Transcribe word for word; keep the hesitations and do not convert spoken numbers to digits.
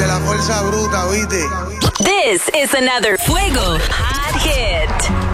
la fuerza bruta, ¿viste? This is another Fuego Hot Hit.